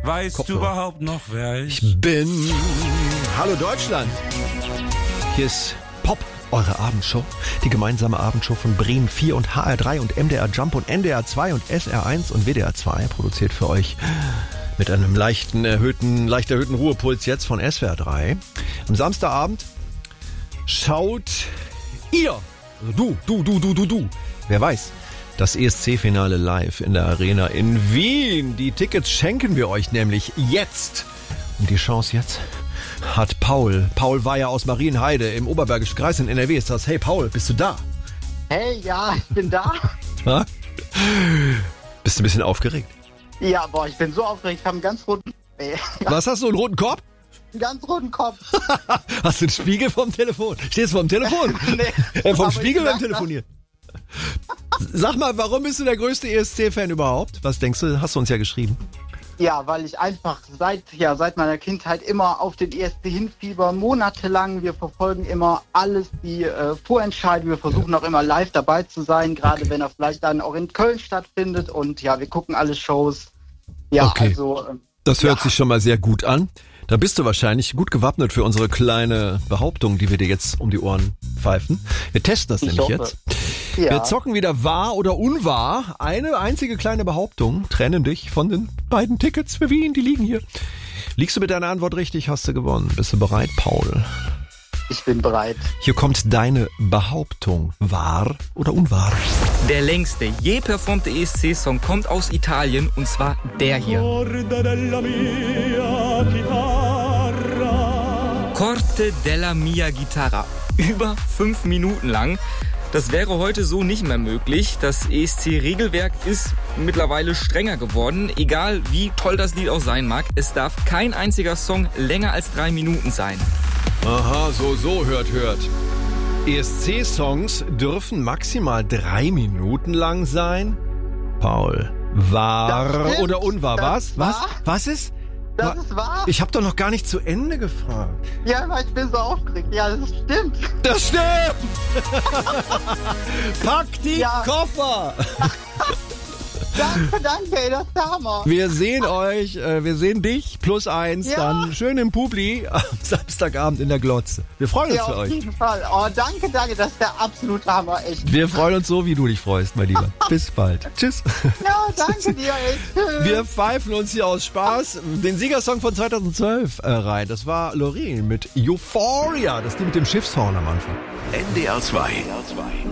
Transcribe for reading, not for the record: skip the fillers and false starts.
Weißt Kopfhörer. du überhaupt noch, wer ich bin? Hallo Deutschland. Hier ist Pop, eure Abendshow. Die gemeinsame Abendshow von Bremen 4 und HR3 und MDR Jump und NDR 2 und SR1 und WDR 2. Produziert für euch mit einem leicht erhöhten Ruhepuls jetzt von SWR 3. Am Samstagabend schaut ihr, also du, wer weiß, das ESC-Finale live in der Arena in Wien. Die Tickets schenken wir euch nämlich jetzt. Und die Chance jetzt hat Paul. Paul war ja aus Marienheide im Oberbergischen Kreis in NRW. Ist das? Hey Paul, bist du da? Hey, ja, ich bin da. Ha? Bist du ein bisschen aufgeregt? Ja, boah, ich bin so aufgeregt. Ich habe einen ganz roten... Was hast du, einen roten Kopf? Einen ganz roten Kopf. Hast du einen Spiegel vom Telefon? Stehst du vom Telefon? Nee, vom aber Spiegel ich beim Telefonieren? Sag mal, warum bist du der größte ESC-Fan überhaupt? Was denkst du? Hast du uns ja geschrieben. Ja, weil ich einfach seit meiner Kindheit immer auf den ESC hinfieber, monatelang. Wir verfolgen immer alles, die Vorentscheidungen. Wir versuchen auch immer live dabei zu sein, gerade wenn er vielleicht dann auch in Köln stattfindet. Und ja, wir gucken alle Shows. Ja, Okay. also... Das hört sich schon mal sehr gut an. Da bist du wahrscheinlich gut gewappnet für unsere kleine Behauptung, die wir dir jetzt um die Ohren pfeifen. Wir testen das Ich nämlich hoffe. jetzt. Ja. Wir zocken wieder wahr oder unwahr. Eine einzige kleine Behauptung trennen dich von den beiden Tickets für Wien, die liegen hier. Liegst du mit deiner Antwort richtig, hast du gewonnen. Bist du bereit, Paul? Ich bin bereit. Hier kommt deine Behauptung. Wahr oder unwahr? Der längste je performte ESC-Song kommt aus Italien und zwar der hier. Corte della mia Chitarra. Über 5 Minuten lang. Das wäre heute so nicht mehr möglich. Das ESC-Regelwerk ist mittlerweile strenger geworden. Egal wie toll das Lied auch sein mag, es darf kein einziger Song länger als 3 Minuten sein. Aha, so, hört. ESC-Songs dürfen maximal 3 Minuten lang sein? Paul, wahr Das stimmt. oder unwahr? Das Was? wahr. Was ist? Das ist wahr. Ich habe doch noch gar nicht zu Ende gefragt. Ja, aber ich bin so aufgeregt. Ja, das stimmt. Das stimmt! Pack die Ja. Koffer! Danke, ey, das ist der Hammer. Wir sehen euch, wir sehen dich +1 Ja. dann schön im Publi am Samstagabend in der Glotze. Wir freuen uns Ja, für auf euch. jeden Fall. Oh, danke, das ist der absolute Hammer, echt. Wir freuen uns so, wie du dich freust, mein Lieber. Bis bald. Tschüss. Ja, danke dir, ey. Tschüss. Wir pfeifen uns hier aus Spaß den Siegersong von 2012 rein. Das war Loreen mit Euphoria. Das ist die mit dem Schiffshorn am Anfang. NDR 2.